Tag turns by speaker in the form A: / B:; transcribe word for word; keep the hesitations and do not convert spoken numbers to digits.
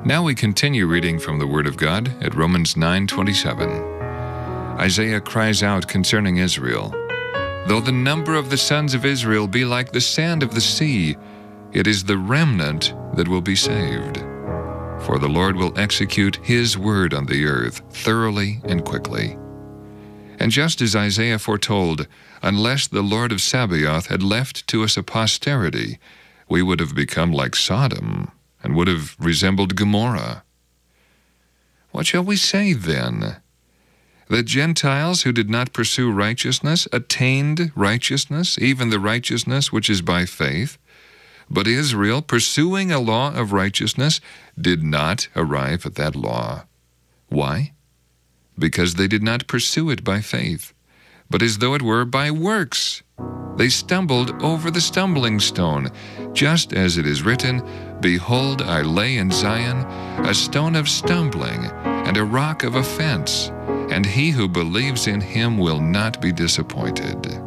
A: Now we continue reading from the Word of God at Romans nine twenty-seven. Isaiah cries out concerning Israel, "Though the number of the sons of Israel be like the sand of the sea, it is the remnant that will be saved. For the Lord will execute His word on the earth thoroughly and quickly." And just as Isaiah foretold, unless the Lord of Sabaoth had left to us a posterity, we would have become like Sodom and would have resembled Gomorrah. What shall we say then? The Gentiles who did not pursue righteousness attained righteousness, even the righteousness which is by faith. But Israel, pursuing a law of righteousness, did not arrive at that law. Why? Because they did not pursue it by faith, but as though it were by works. They stumbled over the stumbling stone, just as it is written, "Behold, I lay in Zion a stone of stumbling and a rock of offense, and he who believes in him will not be disappointed."